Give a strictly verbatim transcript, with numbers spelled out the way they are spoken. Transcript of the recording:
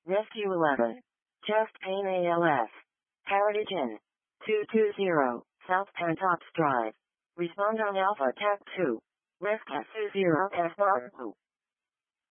Rescue eleven. Chest Pain A L S. Heritage Inn. two two zero, South Pantops Drive. Respond on Alpha Tac two. Rescue zero S R two.